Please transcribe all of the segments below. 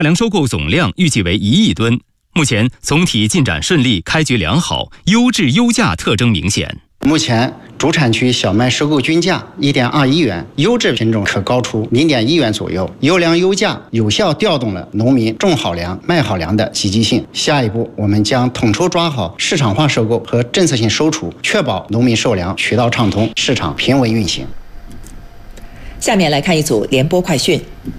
粮收购总量预计为1亿吨。目前总体进展顺利，开局良好，优质优价特征明显。 目前主产区小麦收购均价1.21元，优质品种可高出0.1元左右。优粮优价有效调动了农民种好粮、卖好粮的积极性。下一步，我们将统筹抓好市场化收购和政策性收储，确保农民售粮渠道畅通，市场平稳运行。 下面来看一组联播快讯。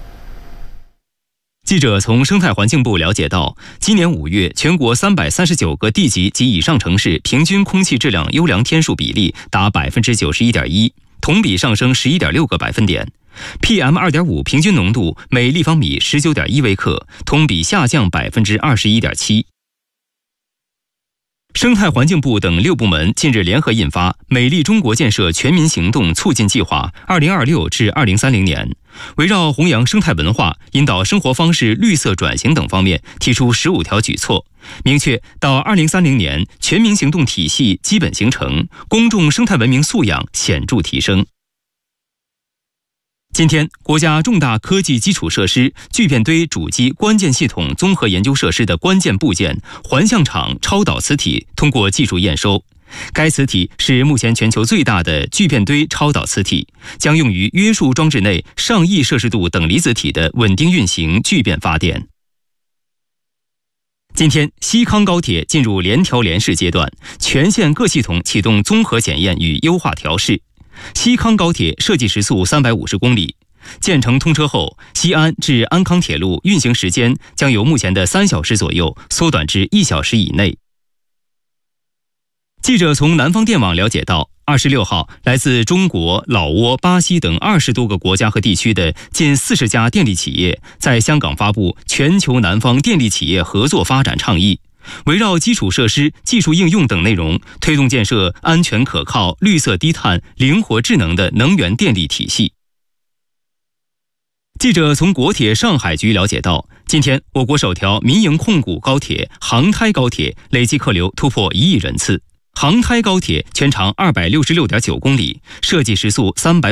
记者从生态环境部了解到，今年5月，全国339个地级及以上城市平均空气质量优良天数比例达 91.1%， 同比上升11.6个百分点。PM2.5 平均浓度每立方米 19.1 微克，同比下降 21.7%。生态环境部等6部门近日联合印发《美丽中国建设全民行动促进计划 （2026 至2030年）》，围绕弘扬生态文化、引导生活方式绿色转型等方面提出15条举措，明确到2030年全民行动体系基本形成，公众生态文明素养显著提升。今天，国家重大科技基础设施聚变堆主机关键系统综合研究设施的关键部件环象场超导磁体通过技术验收。该磁体是目前全球最大的聚变堆超导磁体，将用于约束装置内上亿摄氏度等离子体的稳定运行聚变发电。今天，西康高铁进入联调联试阶段，全线各系统启动综合检验与优化调试。西康高铁设计时速350公里，建成通车后，西安至安康铁路运行时间将由目前的3小时左右缩短至1小时以内。记者从南方电网了解到，26号，来自中国、老挝、巴西等20多个国家和地区的近40家电力企业在香港发布全球南方电力企业合作发展倡议，围绕基础设施、技术应用等内容，推动建设安全可靠、绿色低碳、灵活智能的能源电力体系。记者从国铁上海局了解到，今天我国首条民营控股高铁杭台高铁累计客流突破1亿人次。杭台高铁全长266.9公里，设计时速350